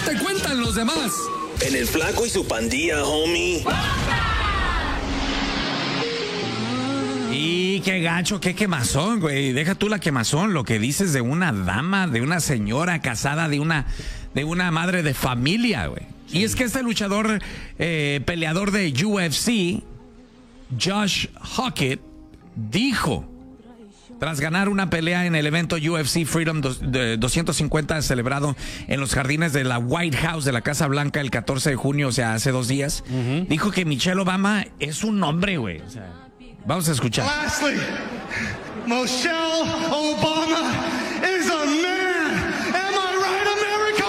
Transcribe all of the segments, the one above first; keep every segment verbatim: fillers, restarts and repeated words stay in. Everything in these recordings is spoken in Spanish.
te cuentan los demás? En el Flaco y su pandilla, homie. Y qué gacho, qué quemazón, güey. Deja tú la quemazón, lo que dices de una dama, de una señora casada, de una, de una madre de familia, güey. Sí. Y es que este luchador, eh, peleador de U F C, Josh Hockett, dijo, tras ganar una pelea en el evento U F C Freedom doscientos cincuenta celebrado en los jardines de la White House de la Casa Blanca el catorce de junio, o sea, hace dos días, uh-huh. dijo que Michelle Obama es un hombre, güey. O sea, vamos a escuchar. Lastly, Michelle Obama is a man. Am I right, America?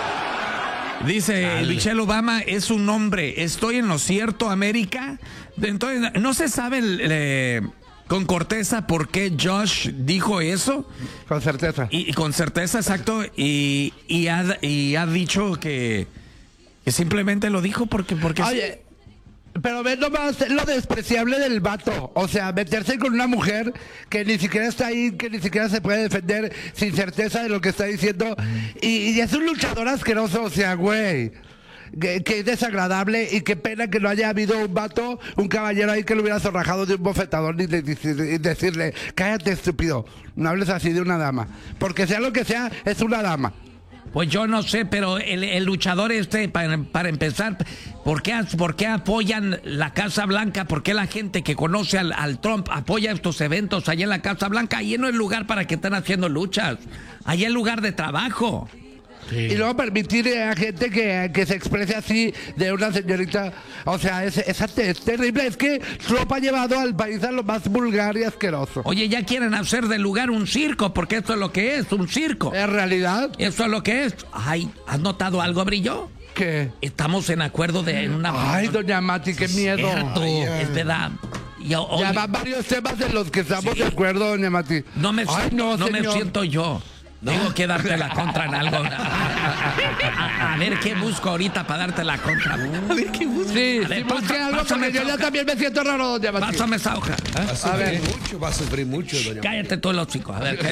Dice, Dale. Michelle Obama es un hombre. ¿Estoy en lo cierto, América? Entonces, no se sabe eh, con corteza por qué Josh dijo eso. Con certeza. Y, y con certeza, exacto. Y, y, ha, y ha dicho que, que simplemente lo dijo porque... porque Oye, pero ve nomás lo despreciable del vato. O sea, meterse con una mujer que ni siquiera está ahí, que ni siquiera se puede defender sin certeza de lo que está diciendo. Y, y es un luchador asqueroso, o sea, güey. Que, que es desagradable y qué pena que no haya habido un vato, un caballero ahí que lo hubiera zorrajado de un bofetador y, de, de, y decirle, cállate, estúpido, no hables así de una dama. Porque sea lo que sea, es una dama. Pues yo no sé, pero el, el luchador este, para, para empezar, ¿por qué, ¿por qué apoyan la Casa Blanca? ¿Por qué la gente que conoce al, al Trump apoya estos eventos allá en la Casa Blanca? Allí no es lugar para que estén haciendo luchas, allá es lugar de trabajo. Sí. Y luego permitir a gente que, que se exprese así de una señorita, o sea, es, es, es terrible. Es que Trump ha llevado al país a lo más vulgar y asqueroso. Oye, ya quieren hacer del lugar un circo, porque esto es lo que es, un circo. ¿En realidad? Eso es lo que es. Ay, ¿has notado algo, Brillo? ¿Qué? Estamos en acuerdo de en una... Ay, doña Mati, qué miedo. Cierto, Ay, es verdad. Yo, oye, ya van varios temas de los que estamos sí. de acuerdo, doña Mati. No me, Ay, no, no me siento yo. ¿No? Tengo que darte la contra en algo. A, a, a, a ver qué busco ahorita para darte la contra. A ver qué busco. Sí, ver, sí pasa, busque algo porque yo ya también me siento raro, doña Mati. Pásame esa hoja. ¿Eh? Va a sufrir a ver. mucho, va a sufrir mucho, doña Cállate todos los chicos. A ver,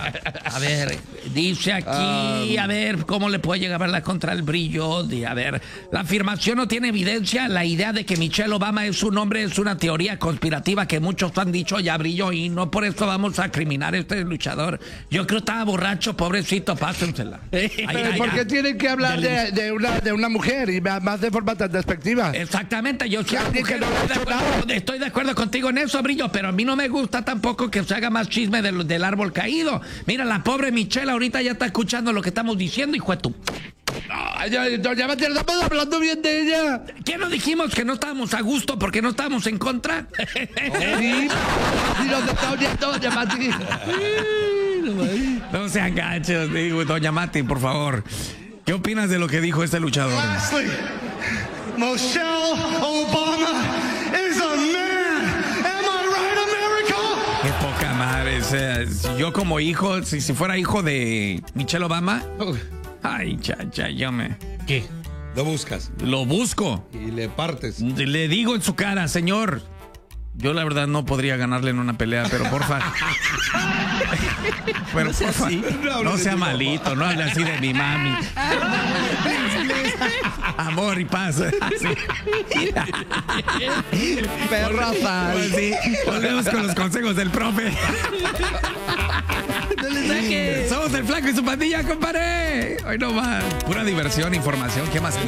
a ver, dice aquí, a ver, ¿cómo le puede llegar la contra el Brillo? A ver, la afirmación no tiene evidencia. La idea de que Michelle Obama es un hombre es una teoría conspirativa que muchos han dicho ya, Brillo, y no por eso vamos a criminar a este luchador. Yo creo que estaba borracho. Pobrecito, pásensela. Pero ay, ¿por qué ay, tienen que hablar de, de, una, de una mujer y más de forma tan despectiva? Exactamente, yo soy mujer, no estoy, de acuerdo, estoy de acuerdo contigo en eso, Brillo, pero a mí no me gusta tampoco que se haga más chisme del, del árbol caído. Mira, la pobre Michelle ahorita ya está escuchando lo que estamos diciendo, hijo de tu... No, ya, ya me estamos hablando bien de ella. ¿Qué nos dijimos? Que no estábamos a gusto porque no estábamos en contra. Sí, si nos estamos viendo, doña Mati. No sean gachos, digo, doña Mati, por favor. ¿Qué opinas de lo que dijo este luchador? Lastly, Michelle Obama is a man. Am I right, America? Qué poca madre. O sea, si yo como hijo, si, si fuera hijo de Michelle Obama, ay, chacha, yo me... ¿Qué? ¿Lo buscas? Lo busco. Y le partes. Le digo en su cara, señor, yo la verdad no podría ganarle en una pelea, pero porfa... Pero no, porfa, no, no sea malito, no hable así de mi mami. Amor y paz. Perra sal. Pues sí, volvemos con los consejos del profe. No le saques. Somos el Flaco y su pandilla, compadre. Hoy no más. Pura diversión, información. ¿Qué más?